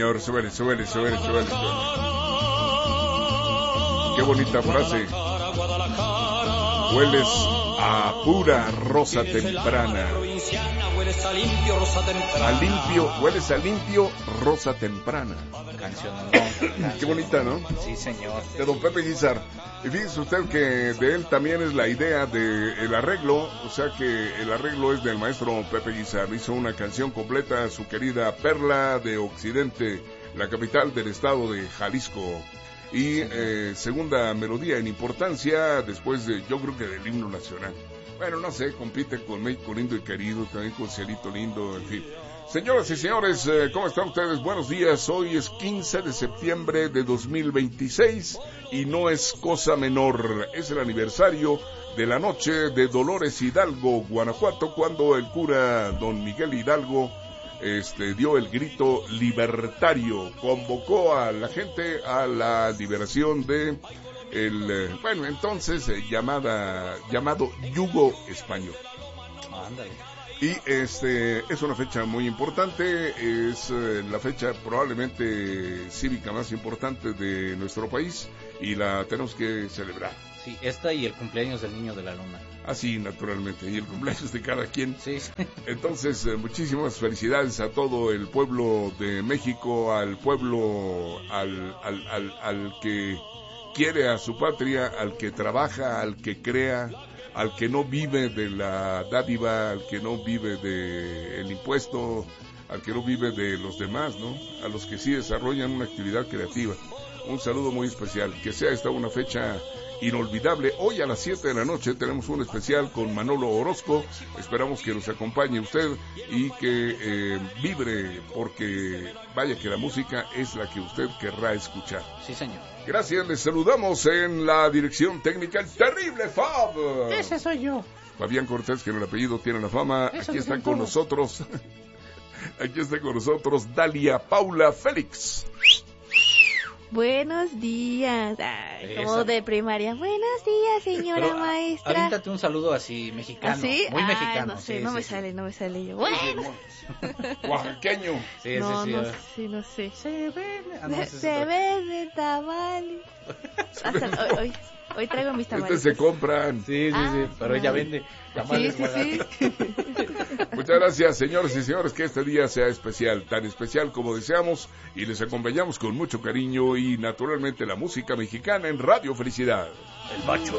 señor, súbele. Qué bonita frase. Hueles a pura rosa temprana. Hueles a limpio, rosa temprana. Canción, Qué bonita, ¿no? Sí, señor. De don Pepe Guizar. Y fíjese usted que de él también es la idea del arreglo, o sea que el arreglo es del maestro Pepe Guizar. Hizo una canción completa, su querida Perla de Occidente, la capital del estado de Jalisco. Y segunda melodía en importancia, después de, yo creo que del himno nacional. Bueno, no sé, compite con México lindo y querido, también con Cielito lindo, en fin. Señoras y señores, ¿cómo están ustedes? Buenos días, hoy es 15 de septiembre de 2026 y no es cosa menor, es el aniversario de la noche de Dolores Hidalgo, Guanajuato, cuando el cura don Miguel Hidalgo dio el grito libertario, convocó a la gente a la liberación de entonces llamado yugo español. Ándale. Y es una fecha muy importante, es la fecha probablemente cívica más importante de nuestro país y la tenemos que celebrar. Sí, esta y el cumpleaños del niño de la luna. Así, naturalmente, y el cumpleaños de cada quien. Sí. Entonces, muchísimas felicidades a todo el pueblo de México, al pueblo, al que quiere a su patria, al que trabaja, al que crea, al que no vive de la dádiva, al que no vive del impuesto, al que no vive de los demás, ¿no? A los que sí desarrollan una actividad creativa. Un saludo muy especial. Que sea esta una fecha inolvidable. Hoy a las 7 de la noche tenemos un especial con Manolo Orozco. Esperamos que nos acompañe usted y que vibre, porque vaya que la música es la que usted querrá escuchar. Sí, señor. Gracias, les saludamos en la dirección técnica, el terrible Fab. Ese soy yo. Fabián Cortés, que en el apellido tiene la fama. Aquí está con nosotros. Aquí está con nosotros Dalia Paula Félix. Buenos días. Ay, como de primaria. Buenos días, señora Pero, maestra. Aviéntate un saludo así, mexicano. ¿Así? Muy mexicano. No sé, sí, no sí, me sí. sale, no me sale yo. Bueno. Oaxaqueño. Sí, No, sí, no sí. sé, no sé. Se ven. Se vende tamales. Hoy traigo mis tamales. Se compran. Sí, pero ella vende tamales. Sí. Muchas gracias, señores y señores, que este día sea especial, tan especial como deseamos, y les acompañamos con mucho cariño y naturalmente la música mexicana en Radio Felicidad. El macho.